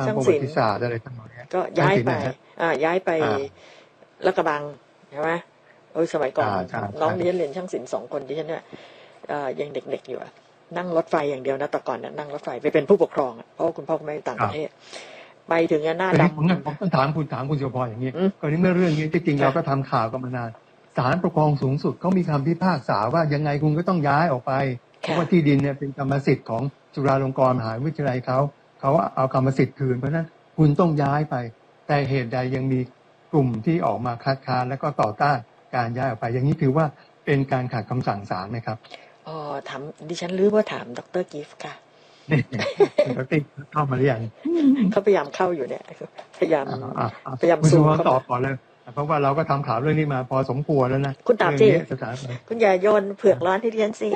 างประวัติศาสตร์อะไรทั้งหมดนี้ก็ย้ายไปย้ายไปลาดกระบังใช่ไหมสมัยก่อนน้องดิฉันเรียนช่างศิลป์2 คนดิฉันเนี่ยยังเด็กๆอยู่นั่งรถไฟอย่างเดียวนะแต่ก่อนนั่งรถไฟไปเป็นผู้ปกครองเพราะคุณพ่อคุณแม่ต่างประเทศไปถึงหน้าดำผมต้องถามคุณสุภพรอย่างนี้ก่อนนี้เมื่อเรื่องนี้จริงๆเราก็ทำข่าวกันมานานศาลปกครองสูงสุดเขามีคำพิพากษาว่ายังไงคุณก็ต้องย้ายออกไปเพราะว่าที่ดินเนี่ยเป็นกรรมสิทธิ์ของจุฬาลงกรณ์มหาวิทยาลัยเขาเอากรรมสิทธิ์คืนเพราะฉะนั้นคุณต้องย้ายไปแต่เหตุใดยังมีกลุ่มที่ออกมาคัดค้านและก็ต่อต้านการย้ายออกไปอย่างนี้ถือว่าเป็นการขัดคำสั่งศาลไหมครับถามดิฉันรู้ว่าถามดร.กิฟต์ค่ะดร.เข้ามาหรือยังเขาพยายามเข้าอยู่เนี่ยพยายามซูมตอบก่อนเลยเพราะว่าเราก็ทำข่าวเรื่องนี้มาพอสมควรแล้วนะคุณตอบจริงคุณอย่าโยนเผือกร้อนให้ดิฉันสิ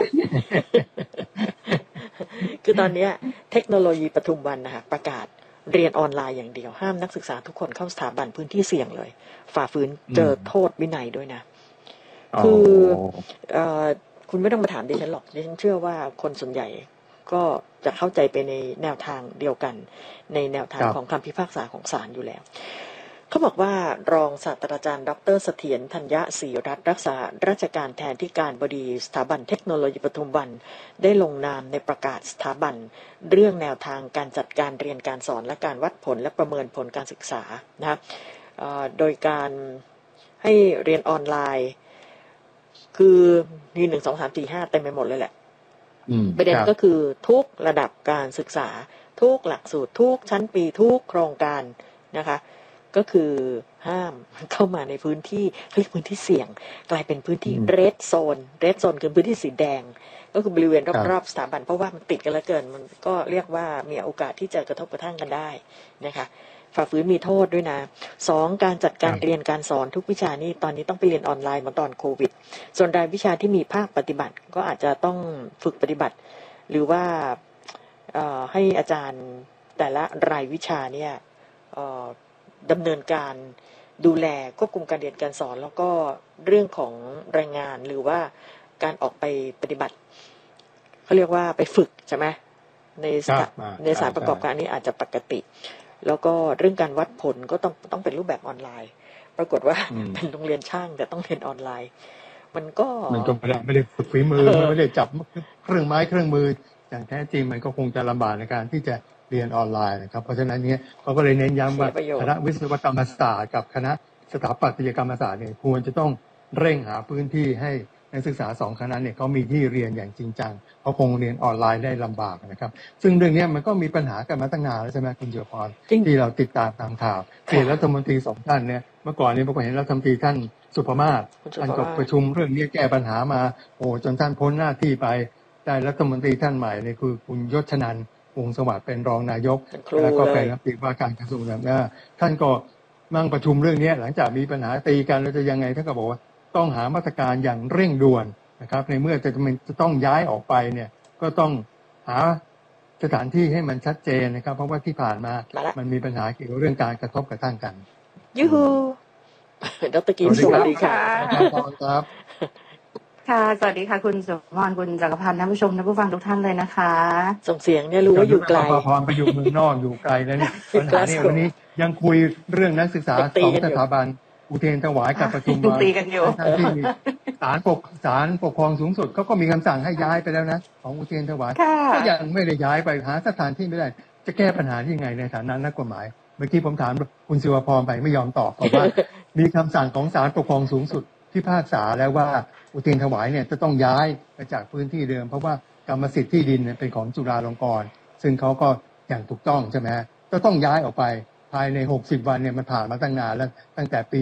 คือตอนนี้เทคโนโลยีปทุมวันนะคะประกาศเรียนออนไลน์อย่างเดียวห้ามนักศึกษาทุกคนเข้าสถาบันพื้นที่เสี่ยงเลยฝ่าฝืนเจอโทษวินัยด้วยนะคือคุณไม่ต้องมาถามดิฉันหรอกดิฉันเชื่อว่าคนส่วนใหญ่ก็จะเข้าใจไปในแนวทางเดียวกันในแนวทางของคำพิพากษาของศาลอยู่แล้วเขาบอกว่ารองศาสตราจารย์ดร.เสถียรธัญญศรีรัตน์รักษาราชการแทนที่การบดีสถาบันเทคโนโลยีปทุมวันได้ลงนามในประกาศสถาบันเรื่องแนวทางการจัดการเรียนการสอนและการวัดผลและประเมินผลการศึกษานะครับโดยการให้เรียนออนไลน์คือมี1 2 3 4 5เต็มไปหมดเลยแหละประเด็นก็คือทุกระดับการศึกษาทุกหลักสูตรทุกชั้นปีทุกโครงการนะคะก็คือห้ามเข้ามาในพื้นที่เรียกพื้นที่เสี่ยงกลายเป็นพื้นที่เรดโซนคือพื้นที่สีแดงก็คือบริเวณรอบๆสถาบันเพราะว่ามันติดกันแล้วเกินมันก็เรียกว่ามีโอกาสที่จะกระทบกระทั่งกันได้นะคะฝ่าฝืนมีโทษด้วยนะ2การจัดการเรียนการสอนทุกวิชานี่ตอนนี้ต้องไปเรียนออนไลน์มาตอนโควิดส่วนรายวิชาที่มีภาคปฏิบัติก็อาจจะต้องฝึกปฏิบัติหรือว่าให้อาจารย์แต่ละรายวิชาเนี่ยดำเนินการดูแลควบคุมการเรียนการสอนแล้วก็เรื่องของแรงงานหรือว่าการออกไปปฏิบัติเขาเรียกว่าไปฝึกใช่ไหมในสถานประกอบการนี้อาจจะปกติแล้วก็เรื่องการวัดผลก็ต้องเป็นรูปแบบออนไลน์ปรากฏว่าเป็นโรงเรียนช่างแต่ต้องเรียนออนไลน์มันก็ไม่ได้ฝึกฝีมือไม่ได้จับเครื่องไม้เครื่องมืออย่างแท้จริงมันก็คงจะลำบากในการที่จะเรียนออนไลน์นะครับเพราะฉะนั้นเนี่ยเขาก็เลยเน้นย้ำว่าคณะวิศวกรรมศาสตร์กับคณะสถาปัตยกรรมศาสตร์เนี่ยควรจะต้องเร่งหาพื้นที่ให้นักศึกษา2คณะเนี่ยเขามีที่เรียนอย่างจริงจังเขาคงเรียนออนไลน์ได้ลำบากนะครับซึ่งเรื่องนี้มันก็มีปัญหากันมาตั้งนานแล้วใช่ไหมคุณเจียวพรที่เราติดตามตามข่าวรัฐมนตรี2ท่านเนี่ยเมื่อก่อนนี้ผมก็เห็นรัฐมนตรีท่านสุภมาศท่านก็ประชุมเรื่องนี้แก้ปัญหามาจนท่านพ้นหน้าที่ไปได้รัฐมนตรีท่านใหม่เนี่ยคือคุณยศชนันท์วงศ์สวัสดิ์เป็นรองนายกแล้วก็เป็นรัฐมนตรีว่าการกระทรวงการคลังท่านก็นั่งประชุมเรื่องนี้หลังจากมีปัญหาตีกันแล้วจะยังไงท่านก็บอกว่าต้องหามาตรการอย่างเร่งด่วนนะครับในเมื่อจะต้องย้ายออกไปเนี่ยก็ต้องหาสถานที่ให้มันชัดเจนนะครับเพราะว่าที่ผ่านมามันมีปัญหาเกี่ยวกับเรื่องการกระทบกระทั่งกันยูฮูดร.กิมสวัสดีค่ะครับค่ะสวัสดีค่ะคุณสุภรคุณจักรพันธ์ท่านผู้ชมท่านผู้ฟังทุกท่านเลยนะคะส่งเสียงเนี่ยรู้ว่าอยู่ไกลพรไปอยู่เมืองนอกอยู่ไกลแล้วนี่ปัญหาเนี่ยวันนี้ยังคุยเรื่องนักศึกษา2สถาบันอุเทรนถวายกับปทุมวันตีกันอยู่ที่มีศาลปกครองสูงสุดเขาก็มีคำสั่งให้ย้ายไปแล้วนะของอุเทรนถวายก็ยังไม่ได้ย้ายไปหาสถานที่ไม่ได้จะแก้ปัญหาที่ยังไงในฐานะนักกฎหมายเมื่อกี้ผมถามคุณศิวพรไปไม่ยอมตอบเพราะว่ามีคำสั่งของศาลปกครองสูงสุดพิพากษาแล้วว่าอุเทรนถวายเนี่ยจะต้องย้ายไปจากพื้นที่เดิมเพราะว่ากรรมสิทธิ์ที่ดินเป็นของจุฬาลงกรณ์ซึ่งเขาก็อย่างถูกต้องใช่ไหมก็ต้องย้ายออกไปภายใน60วันเนี่ยมันผ่านมาตั้งนานแล้วตั้งแต่ปี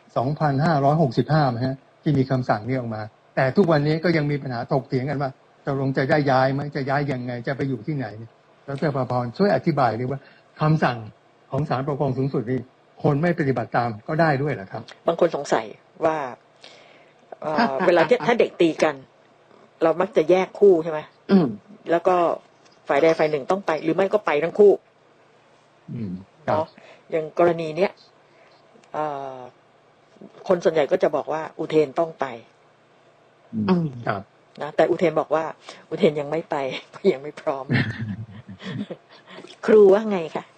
2565นะฮะที่มีคำสั่งนี้ออกมาแต่ทุกวันนี้ก็ยังมีปัญหาถกเถียงกันว่าจะได้ย้ายไหมจะย้ายยังไงจะไปอยู่ที่ไหนดร.ประภรช่วยอธิบายด้วยว่าคำสั่งของศาลปกครองสูงสุดนี่คนไม่ปฏิบัติตามก็ได้ด้วยเหรอครับบางคนสงสัยว่าเวลาถ้าเด็กตีกันเรามักจะแยกคู่ใช่ไหมแล้วก็ฝ่ายใดฝ่ายหนึ่งต้องไปหรือไม่ก็ไปทั้งคู่เนาะอย่างกรณีเนี้ยคนส่วนใหญ่ก็จะบอกว่าอุเทนต้องไปนะแต่อุเทนบอกว่าอุเทนยังไม่ไปเพราะยังไม่พร้อม ครูว่าไงคะ